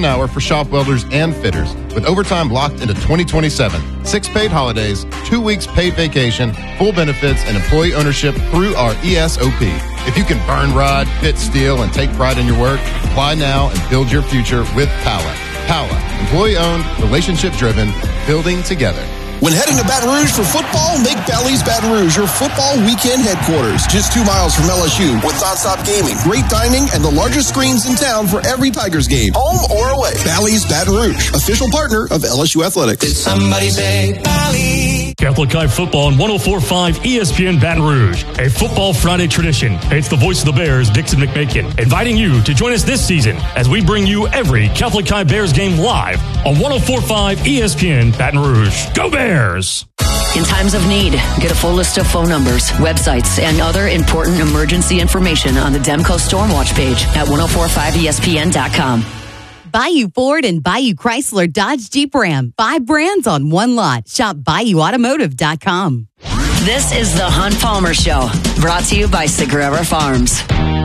hour for shop welders and fitters, with overtime locked into 2027. 6 paid holidays, 2 weeks paid vacation, full benefits, and employee ownership through our ESOP. If you can burn rod, fit steel, and take pride in your work, apply now and build your future with Pala. Pala, employee-owned, relationship-driven, building together. When heading to Baton Rouge for football, make Bally's Baton Rouge your football weekend headquarters. Just 2 miles from LSU with nonstop gaming, great dining, and the largest screens in town for every Tigers game, home or away. Bally's Baton Rouge, official partner of LSU Athletics. Did somebody say Bally? Catholic High Football on 104.5 ESPN Baton Rouge, a Football Friday tradition. It's the voice of the Bears, Dixon McMakin, inviting you to join us this season as we bring you every Catholic High Bears game live on 104.5 ESPN Baton Rouge. Go Bears! In times of need, get a full list of phone numbers, websites, and other important emergency information on the Demco Stormwatch page at 1045ESPN.com. Bayou Ford and Bayou Chrysler Dodge Jeep Ram. 5 brands on one lot. Shop BayouAutomotive.com. This is the Hunt Palmer Show, brought to you by Sagrera Farms.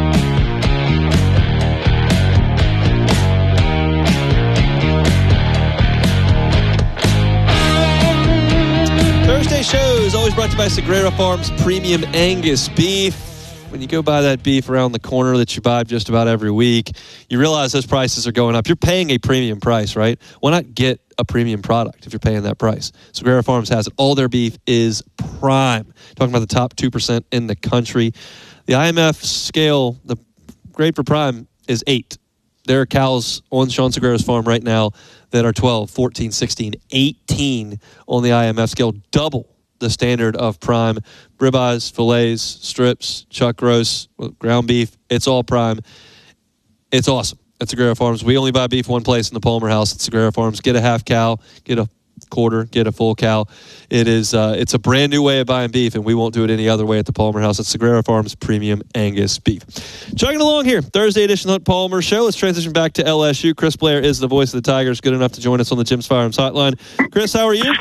Thursday show is always brought to you by Sagrera Farms Premium Angus Beef. When you go buy that beef around the corner that you buy just about every week, you realize those prices are going up. You're paying a premium price, right? Why not get a premium product if you're paying that price? Sagrera Farms has it. All their beef is prime. Talking about the top 2% in the country. The IMF scale, the grade for prime, is 8. There are cows on Sean Sagrera's farm right now that are 12, 14, 16, 18 on the IMF scale, double the standard of prime. Ribeyes, fillets, strips, chuck roast, ground beef, it's all prime. It's awesome at Sagrera Farms. We only buy beef one place in the Palmer House at Sagrera Farms. Get a half cow, get a quarter, get a full cow. It's a brand new way of buying beef, and we won't do it any other way at the Palmer House at Sagrera Farms Premium Angus Beef. Chugging along here, Thursday edition of the Palmer Show. Let's transition back to LSU. Chris Blair is the voice of the Tigers, good enough to join us on the Jim's Firearms Hotline. Chris, how are you?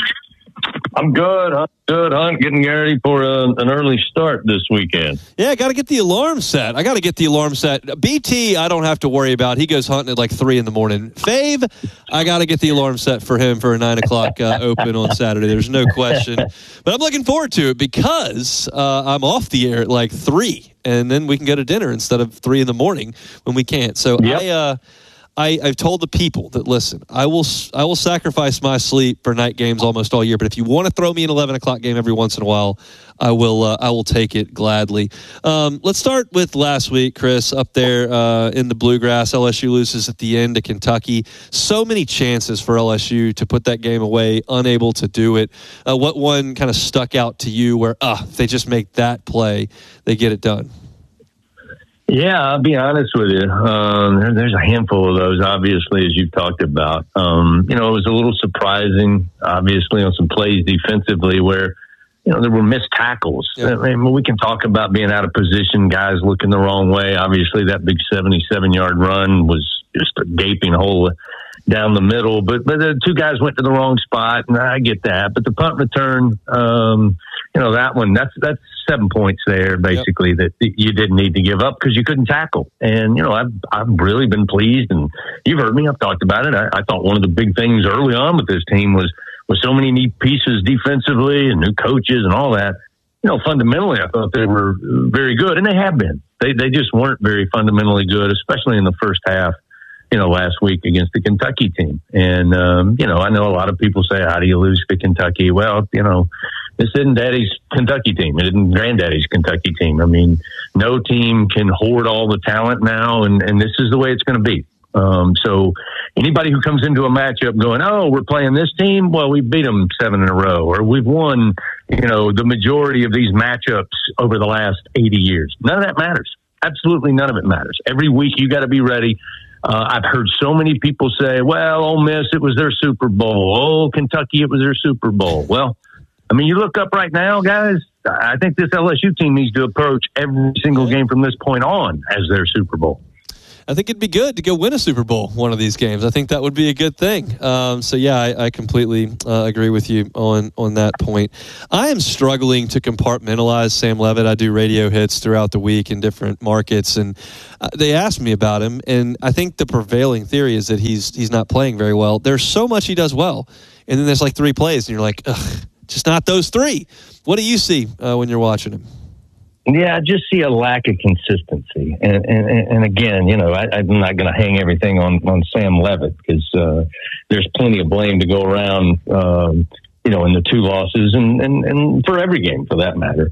I'm good. Hunt. Getting ready for an early start this weekend. Yeah, got to get the alarm set. BT, I don't have to worry about. He goes hunting at like 3 in the morning. Fave, I got to get the alarm set for him for a 9 o'clock open on Saturday. There's no question. But I'm looking forward to it because I'm off the air at like 3, and then we can go to dinner instead of 3 in the morning when we can't. So yep. I've told the people that, listen, I will sacrifice my sleep for night games almost all year, but if you want to throw me an 11 o'clock game every once in a while, I will take it gladly. Let's start with last week, Chris, up there in the Bluegrass. LSU loses at the end to Kentucky. So many chances for LSU to put that game away, unable to do it. What one kind of stuck out to you where if they just make that play, they get it done? Yeah, I'll be honest with you. There's a handful of those, obviously, as you've talked about. It was a little surprising, obviously, on some plays defensively where, there were missed tackles. Yeah. I mean, we can talk about being out of position, guys looking the wrong way. Obviously, that big 77-yard run was just a gaping hole down the middle. But the 2 guys went to the wrong spot, and I get that. But the punt return, that one, that's 7 points there, basically, that you didn't need to give up because you couldn't tackle. And, I've really been pleased, and you've heard me, I've talked about it. I thought one of the big things early on with this team was with so many neat pieces defensively and new coaches and all that, fundamentally, I thought they were very good, and they have been. They just weren't very fundamentally good, especially in the first half, last week against the Kentucky team. And, I know a lot of people say, how do you lose to Kentucky? Well, this isn't Daddy's Kentucky team. It isn't Granddaddy's Kentucky team. I mean, no team can hoard all the talent now, and this is the way it's going to be. So anybody who comes into a matchup going, we're playing this team, well, we beat them 7 in a row, or we've won, the majority of these matchups over the last 80 years. None of that matters. Absolutely none of it matters. Every week you got to be ready. I've heard so many people say, well, Ole Miss, it was their Super Bowl. Oh, Kentucky, it was their Super Bowl. Well, I mean, you look up right now, guys, I think this LSU team needs to approach every single game from this point on as their Super Bowl. I think it'd be good to go win a Super Bowl one of these games. I think that would be a good thing. I completely agree with you on that point. I am struggling to compartmentalize Sam Levitt. I do radio hits throughout the week in different markets, and they asked me about him, and I think the prevailing theory is that he's not playing very well. There's so much he does well, and then there's like 3 plays, and you're like, ugh, just not those 3. What do you see when you're watching him? Yeah, I just see a lack of consistency. And again, I'm not going to hang everything on Sam Levitt because there's plenty of blame to go around, in the 2 losses and for every game for that matter.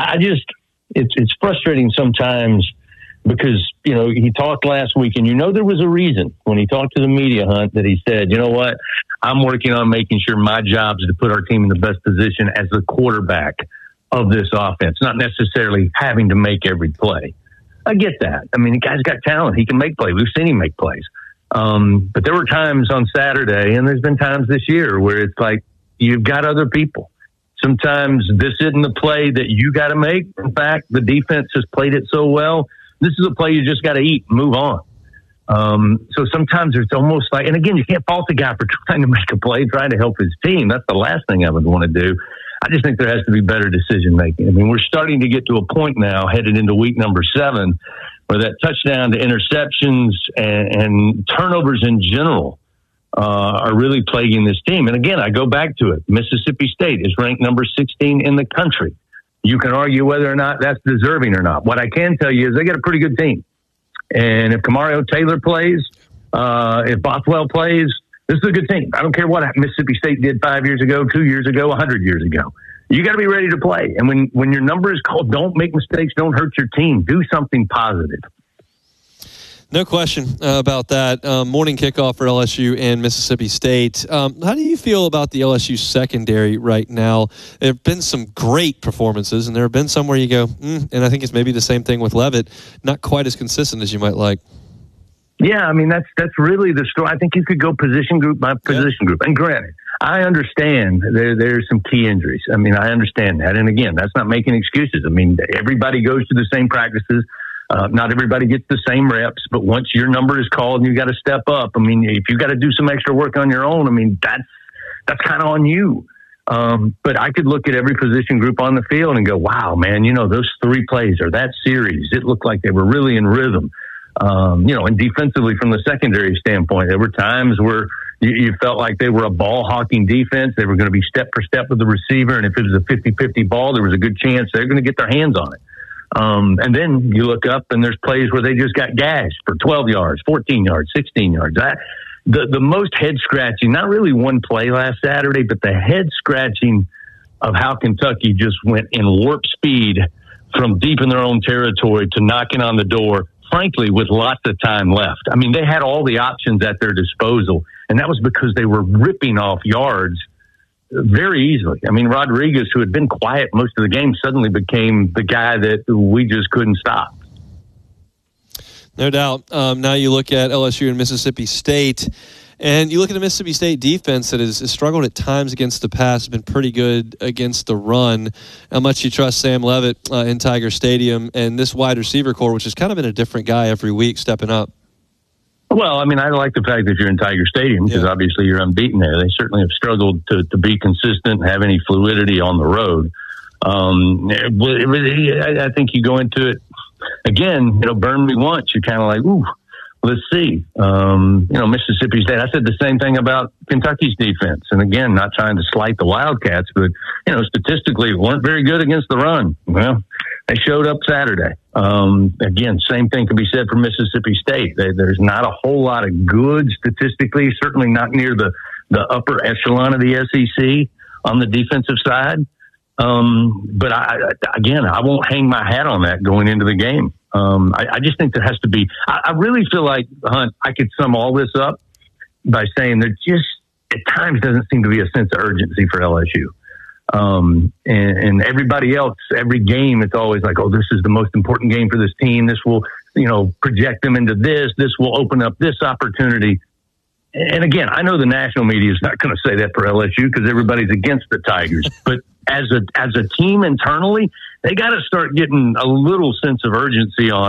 It's frustrating sometimes because, he talked last week and there was a reason when he talked to the media, Hunt, that he said, you know what, I'm working on making sure my job is to put our team in the best position as the quarterback of this offense, not necessarily having to make every play. I get that. I mean, the guy's got talent. He can make plays. We've seen him make plays. But there were times on Saturday, and there's been times this year where it's like, you've got other people. Sometimes this isn't the play that you got to make. In fact, the defense has played it so well. This is a play you just got to eat and move on. So sometimes it's almost like, and again, you can't fault the guy for trying to make a play, trying to help his team. That's the last thing I would want to do. I just think there has to be better decision making. I mean, we're starting to get to a point now, headed into week number 7, where that touchdown to interceptions and turnovers in general are really plaguing this team. And again, I go back to it. Mississippi State is ranked number 16 in the country. You can argue whether or not that's deserving or not. What I can tell you is they got a pretty good team. And if Kamario Taylor plays, if Bothwell plays, this is a good team. I don't care what Mississippi State did 5 years ago, 2 years ago, 100 years ago. You got to be ready to play. And when your number is called, don't make mistakes. Don't hurt your team. Do something positive. No question about that. Morning kickoff for LSU and Mississippi State. How do you feel about the LSU secondary right now? There have been some great performances, and there have been some where you go, and I think it's maybe the same thing with Levitt, not quite as consistent as you might like. Yeah, I mean, that's really the story. I think you could go position group by position group. And granted, I understand there's some key injuries. I mean, I understand that. And again, that's not making excuses. I mean, everybody goes to the same practices. Not everybody gets the same reps, but once your number is called and you got to step up, I mean, if you got to do some extra work on your own, I mean, that's kind of on you. But I could look at every position group on the field and go, wow, man, those 3 plays or that series, it looked like they were really in rhythm. And defensively from the secondary standpoint, there were times where you felt like they were a ball hawking defense. They were going to be step for step with the receiver. And if it was a 50-50 ball, there was a good chance they're going to get their hands on it. And then you look up and there's plays where they just got gashed for 12 yards, 14 yards, 16 yards. The most head scratching, not really one play last Saturday, but the head scratching of how Kentucky just went in warp speed from deep in their own territory to knocking on the door, frankly, with lots of time left. I mean, they had all the options at their disposal, and that was because they were ripping off yards very easily. I mean, Rodriguez, who had been quiet most of the game, suddenly became the guy that we just couldn't stop. No doubt. Now you look at LSU and Mississippi State, and you look at the Mississippi State defense that has struggled at times against the pass, has been pretty good against the run. How much you trust Sam Levitt in Tiger Stadium and this wide receiver core, which has kind of been a different guy every week stepping up? Well, I mean, I like the fact that you're in Tiger Stadium because obviously you're unbeaten there. They certainly have struggled to be consistent and have any fluidity on the road. I think you go into it, again, burn me once. You're kind of like, ooh, let's see. Mississippi State, I said the same thing about Kentucky's defense. And again, not trying to slight the Wildcats, but, statistically weren't very good against the run. Well, they showed up Saturday. Again, same thing can be said for Mississippi State. There's not a whole lot of good statistically, certainly not near the upper echelon of the SEC on the defensive side. But I won't hang my hat on that going into the game. I just think there has to be, I really feel like, Hunt, I could sum all this up by saying there just at times doesn't seem to be a sense of urgency for LSU. And everybody else, every game, it's always like, oh, this is the most important game for this team. This will, project them into this. This will open up this opportunity. And again, I know the national media is not going to say that for LSU because everybody's against the Tigers. But as a team internally, they got to start getting a little sense of urgency on,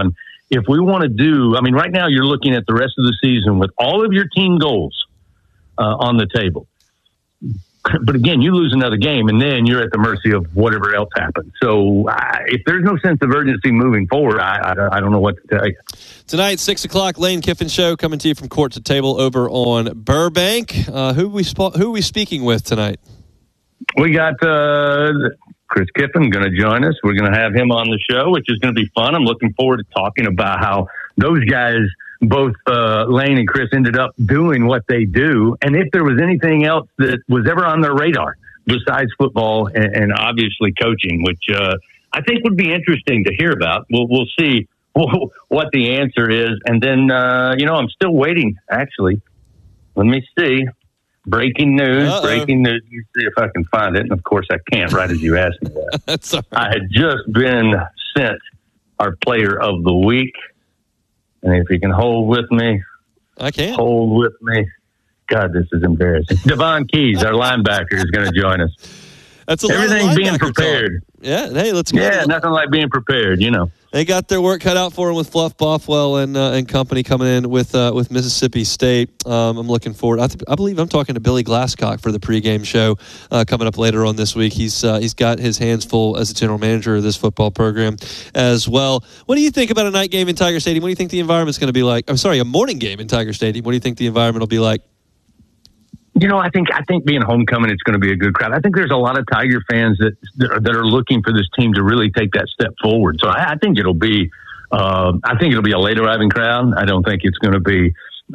if we want to do, I mean, right now you're looking at the rest of the season with all of your team goals on the table. But again, you lose another game, and then you're at the mercy of whatever else happens. So if there's no sense of urgency moving forward, I don't know what to tell you. Tonight, 6 o'clock, Lane Kiffin Show coming to you from Court to Table over on Burbank. Who are we speaking with tonight? We got Chris Kiffin going to join us. We're going to have him on the show, which is going to be fun. I'm looking forward to talking about how those guys, both Lane and Chris, ended up doing what they do, and if there was anything else that was ever on their radar besides football and obviously coaching, which I think would be interesting to hear about. We'll see what the answer is, and then I'm still waiting. Actually, let me see. Breaking news! Uh-oh. Breaking news. Let me see if I can find it, and of course I can't. Right as you asked me that, that's all right. I had just been sent our Player of the Week. And if you can hold with me. I can. Hold with me. God, this is embarrassing. Devon Keys, our linebacker, is going to join us. That's a Everything being prepared. Talk. Yeah, hey, let's go. Yeah, nothing like being prepared, They got their work cut out for them with Fluff Bothwell and company coming in with Mississippi State. I'm looking forward. I believe I'm talking to Billy Glasscock for the pregame show coming up later on this week. He's got his hands full as the general manager of this football program as well. What do you think about a night game in Tiger Stadium? What do you think the environment's going to be like? I'm sorry, a morning game in Tiger Stadium. What do you think the environment will be like? I think being homecoming, it's going to be a good crowd. I think there's a lot of Tiger fans that are looking for this team to really take that step forward. So I think it'll be a late arriving crowd. I don't think it's going to be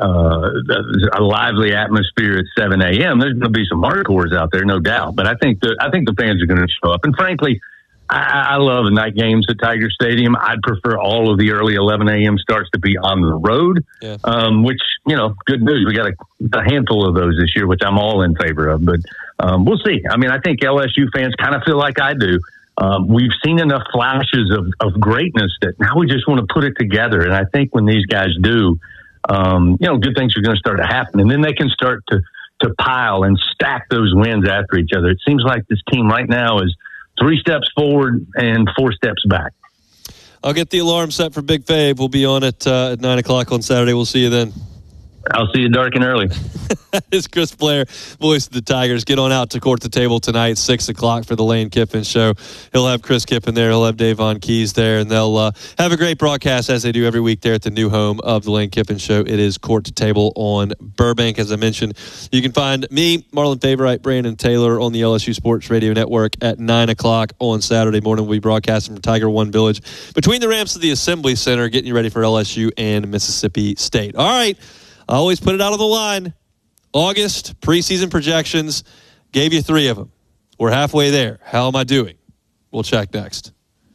a lively atmosphere at 7 a.m. There's going to be some hardcores out there, no doubt. But I think the fans are going to show up. And frankly, I love the night games at Tiger Stadium. I'd prefer all of the early 11 a.m. starts to be on the road, which, good news. We got a handful of those this year, which I'm all in favor of. But we'll see. I mean, I think LSU fans kind of feel like I do. We've seen enough flashes of greatness that now we just want to put it together. And I think when these guys do, good things are going to start to happen. And then they can start to pile and stack those wins after each other. It seems like this team right now is 3 steps forward and 4 steps back. I'll get the alarm set for Big Fave. We'll be on it at 9 o'clock on Saturday. We'll see you then. I'll see you dark and early. It's Chris Blair, voice of the Tigers. Get on out to Court to Table tonight, 6 o'clock for the Lane Kiffin Show. He'll have Chris Kiffin there. He'll have Devon Keys there, and they'll have a great broadcast as they do every week there at the new home of the Lane Kiffin Show. It is Court to Table on Burbank. As I mentioned, you can find me, Marlon Favorite, Brandon Taylor on the LSU Sports Radio Network at 9 o'clock on Saturday morning. We'll be broadcasting from Tiger One Village between the ramps of the Assembly Center, getting you ready for LSU and Mississippi State. All right. I always put it out on the line. August, preseason projections, gave you 3 of them. We're halfway there. How am I doing? We'll check next.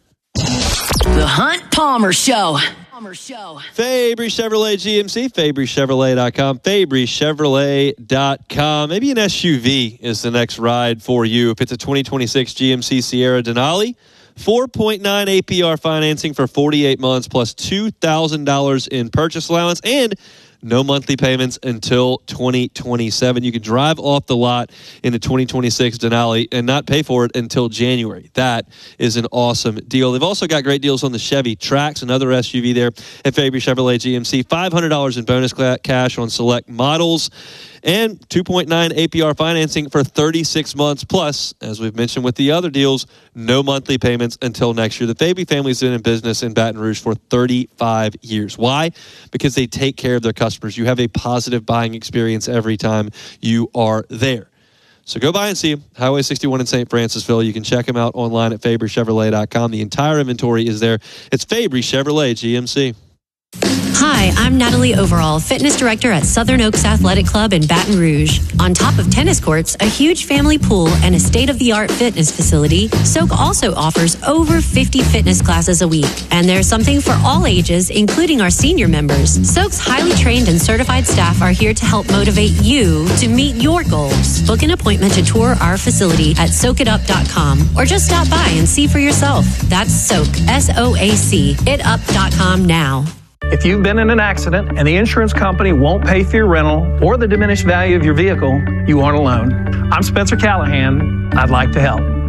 The Hunt Palmer Show. Fabry Chevrolet GMC, FabryChevrolet.com, FabryChevrolet.com. Maybe an SUV is the next ride for you. If it's a 2026 GMC Sierra Denali, 4.9 APR financing for 48 months plus $2,000 in purchase allowance and no monthly payments until 2027. You can drive off the lot in the 2026 Denali and not pay for it until January. That is an awesome deal. They've also got great deals on the Chevy Trax, another SUV there at Fabry Chevrolet GMC. $500 in bonus cash on select models and 2.9 APR financing for 36 months. Plus, as we've mentioned with the other deals, no monthly payments until next year. The Fabry family's been in business in Baton Rouge for 35 years. Why? Because they take care of their customers. You have a positive buying experience every time you are there. So go by and see them. Highway 61 in St. Francisville. You can check them out online at FabryChevrolet.com. The entire inventory is there. It's Fabry Chevrolet GMC. Hi, I'm Natalie Overall, fitness director at Southern Oaks Athletic Club in Baton Rouge. On top of tennis courts, a huge family pool, and a state-of-the-art fitness facility, Soak also offers over 50 fitness classes a week. And there's something for all ages, including our senior members. Soak's highly trained and certified staff are here to help motivate you to meet your goals. Book an appointment to tour our facility at SoakItUp.com or just stop by and see for yourself. That's Soak, S-O-A-C, itup.com now. If you've been in an accident and the insurance company won't pay for your rental or the diminished value of your vehicle, you aren't alone. I'm Spencer Callahan. I'd like to help.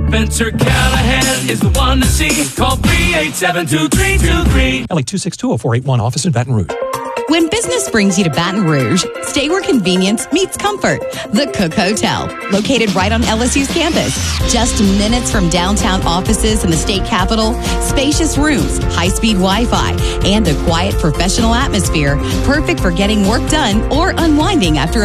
Spencer Callahan is the one to see. Call 387-2323. LA 2620481, office in Baton Rouge. When business brings you to Baton Rouge, stay where convenience meets comfort. The Cook Hotel, located right on LSU's campus. Just minutes from downtown offices in the state capitol, spacious rooms, high-speed Wi-Fi, and a quiet professional atmosphere. Perfect for getting work done or unwinding after